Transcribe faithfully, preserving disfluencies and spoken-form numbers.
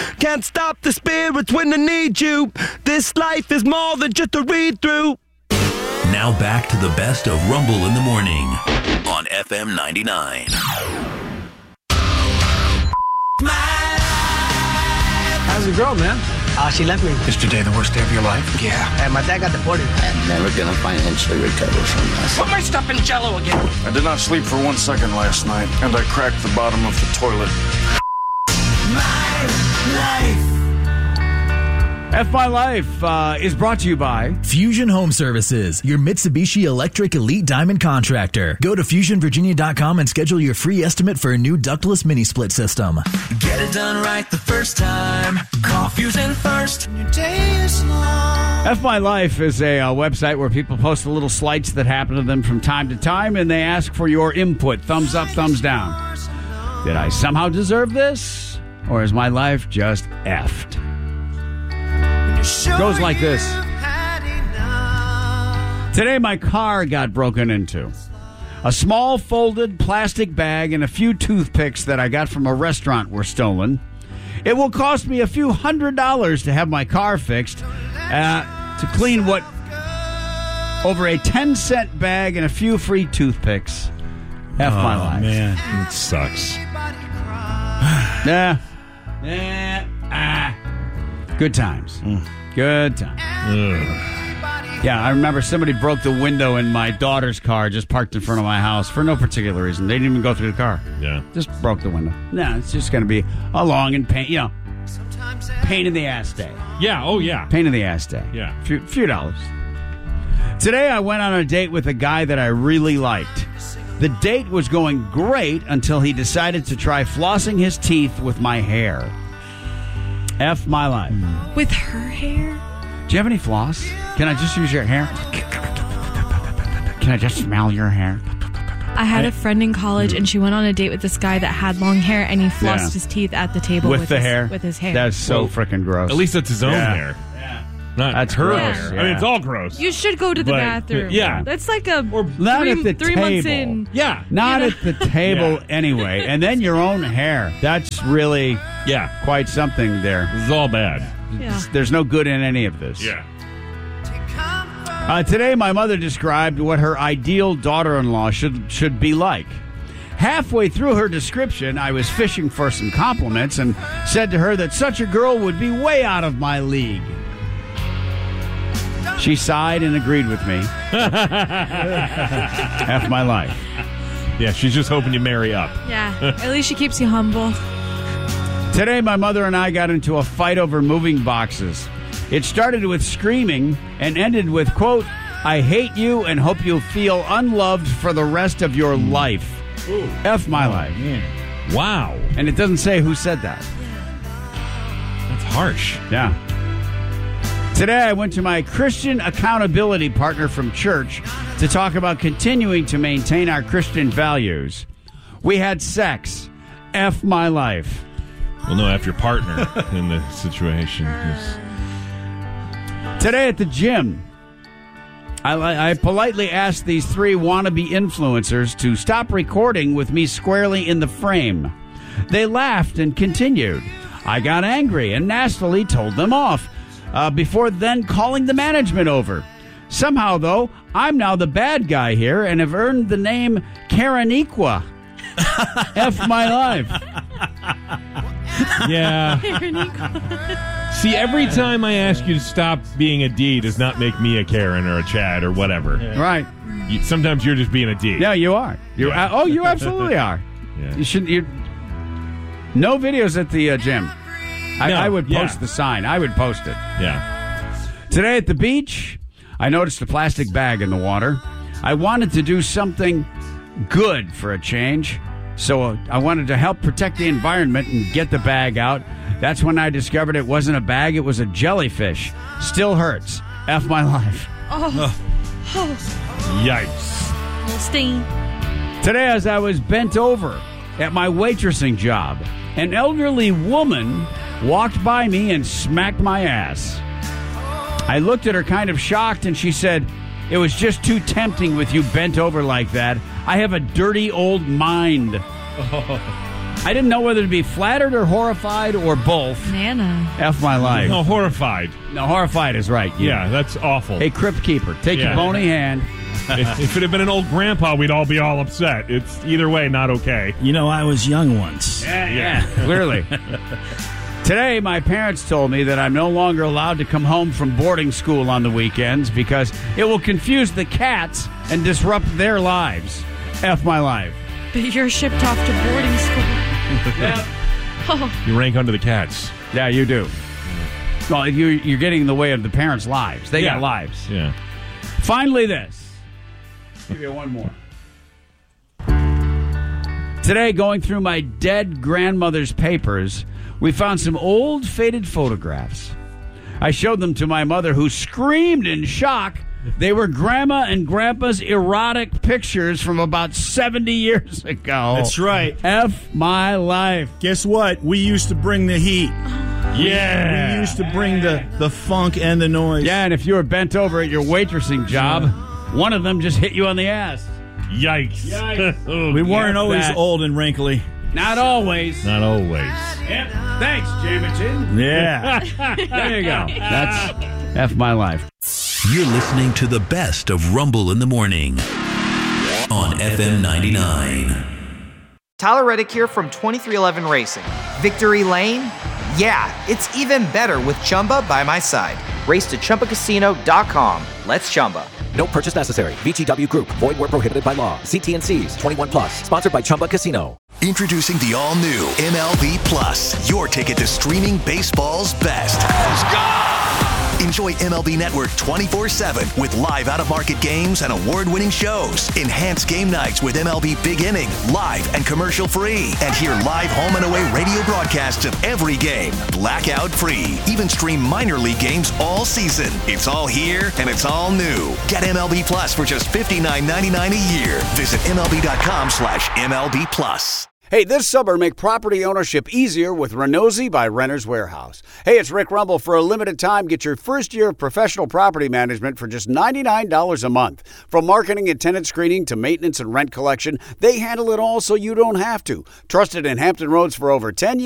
Can't stop the spirits when I need you. This life is more than just a read-through. Now back to the best of Rumble in the Morning on F M ninety-nine. How's your girl, man? Uh, she left me. Is today the worst day of your life? Yeah. And my dad got deported. I'm never gonna financially recover from this. Put my stuff in Jell-O again. I did not sleep for one second last night, and I cracked the bottom of the toilet. My life. F My Life uh, is brought to you by Fusion Home Services, your Mitsubishi Electric Elite Diamond contractor. Go to fusion virginia dot com and schedule your free estimate for a new ductless mini split system. Get it done right the first time. Call Fusion first. Your day is long. F My Life is a uh, website where people post the little slights that happen to them from time to time, and they ask for your input. Thumbs up, thumbs down. Did I somehow deserve this? Or is my life just effed? Goes like this. Today my car got broken into. A small folded plastic bag and a few toothpicks that I got from a restaurant were stolen. It will cost me a few hundred dollars to have my car fixed, uh, to clean what over a ten cent bag and a few free toothpicks. F oh, my life. Man, it sucks. Yeah. Yeah. Ah. Good times. Mm. Good times. Ugh. Yeah, I remember somebody broke the window in my daughter's car just parked in front of my house for no particular reason. They didn't even go through the car. Yeah. Just broke the window. No, it's just going to be a long and pain, you know, pain in the ass day. Yeah, oh yeah. Pain in the ass day. Yeah. Few, few dollars. Today I went on a date with a guy that I really liked. The date was going great until he decided to try flossing his teeth with my hair. F my life. With her hair? Do you have any floss? Can I just use your hair? Can I just smell your hair? I had a friend in college, and she went on a date with this guy that had long hair, and he flossed Yeah. his teeth at the table With with, the his, hair? With his hair. That's so Well, freaking gross. At least it's his own Yeah. hair. Yeah. Not That's her gross, hair. yeah. I mean, it's all gross. You should go to the But- bathroom. yeah. That's like a Or Not three, at the three table. months in. Yeah. Not You know? at the table Yeah. anyway. And then your own hair. That's really Yeah. quite something there. This is all bad. Yeah. There's no good in any of this. Yeah. Uh, today, my mother described what her ideal daughter-in-law should should be like. Halfway through her description, I was fishing for some compliments and said to her that such a girl would be way out of my league. She sighed and agreed with me. F my life. Yeah, she's just hoping you marry up. Yeah. At least she keeps you humble. Today, my mother and I got into a fight over moving boxes. It started with screaming and ended with, quote, I hate you and hope you'll feel unloved for the rest of your life. Ooh. F my life. Man. Wow. And it doesn't say who said that. That's harsh. Yeah. Today, I went to my Christian accountability partner from church to talk about continuing to maintain our Christian values. We had sex. F my life. Well, no, F your partner in the situation. Is... Today at the gym, I, I politely asked these three wannabe influencers to stop recording with me squarely in the frame. They laughed and continued. I got angry and nastily told them off, uh, before then calling the management over. Somehow, though, I'm now the bad guy here and have earned the name Kareniqua. F my life. Yeah. See, every time I ask you to stop being a D does not make me a Karen or a Chad or whatever. Yeah. Right. You, sometimes you're just being a D. Yeah, you are. You Yeah. oh, you absolutely are. Yeah. You should. You, no videos at the uh, gym. I, No, I would post yeah. the sign. I would post it. Yeah. Today at the beach, I noticed a plastic bag in the water. I wanted to do something good for a change, so I wanted to help protect the environment and get the bag out. That's when I discovered it wasn't a bag, it was a jellyfish. Still hurts. F my life. Oh. oh. Yikes. Little sting. Today, as I was bent over at my waitressing job, an elderly woman walked by me and smacked my ass. I looked at her kind of shocked, and she said, it was just too tempting with you bent over like that. I have a dirty old mind. Oh. I didn't know whether to be flattered or horrified or both. Nana. F my life. No, horrified. No, horrified is right. Yeah, that's awful. Hey, Crypt Keeper, take Yeah. your bony hand. if, if it had been an old grandpa, we'd all be all upset. It's either way not okay. You know, I was young once. Yeah, yeah, clearly. Today, my parents told me that I'm no longer allowed to come home from boarding school on the weekends because it will confuse the cats and disrupt their lives. F my life. But you're shipped off to boarding school. Yep. Oh. You rank under the cats. Yeah, you do. Well, you, you're getting in the way of the parents' lives. They Yeah. got lives. Yeah. Finally, this. Give you one more. Today, going through my dead grandmother's papers, we found some old, faded photographs. I showed them to my mother, who screamed in shock. They were Grandma and Grandpa's erotic pictures from about seventy years ago. That's right. F my life. Guess what? We used to bring the heat. Yeah. We used to bring the, the funk and the noise. Yeah, and if you were bent over at your waitressing job, one of them just hit you on the ass. Yikes. Yikes. Oh, We weren't F always that. old and wrinkly. Not always. Not always. Yep. Thanks, Jamison. Yeah. There you go. That's F my life. You're listening to the best of Rumble in the Morning on F M ninety-nine. Tyler Reddick here from twenty-three eleven Racing. Victory Lane? Yeah, it's even better with Chumba by my side. Race to Chumba Casino dot com. Let's Chumba. No purchase necessary. V G W Group. Void where prohibited by law. See T N Cs. twenty-one plus. Sponsored by Chumba Casino. Introducing the all-new M L B Plus, your ticket to streaming baseball's best. Let's go! Enjoy M L B Network twenty-four seven with live out-of-market games and award-winning shows. Enhance game nights with M L B Big Inning, live and commercial-free. And hear live home and away radio broadcasts of every game, blackout-free. Even stream minor league games all season. It's all here, and it's all new. Get M L B Plus for just fifty-nine ninety-nine a year. Visit MLB.com slash MLB Plus. Hey, this summer, make property ownership easier with Renozzi by Renter's Warehouse. Hey, it's Rick Rumble. For a limited time, get your first year of professional property management for just ninety-nine dollars a month. From marketing and tenant screening to maintenance and rent collection, they handle it all so you don't have to. Trusted in Hampton Roads for over ten years.